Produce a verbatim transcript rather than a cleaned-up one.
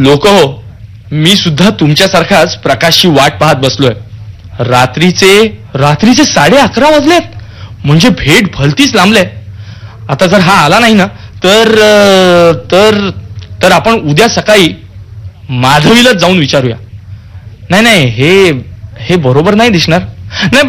लोक हो, मी सुद्धा तुमच्यासारखाच प्रकाशची वाट पाहत बसलोय. रात्रीचे रात्रीचे साडे अकरा वाजलेत, म्हणजे भेट भलतीच लांबले. आता जर हा आला नाही ना तर तर तर आपण उद्या सकाळी माधवीलाच जाऊन विचारूया. नाही नाही, हे हे बरोबर नाही दिसणार. नाही,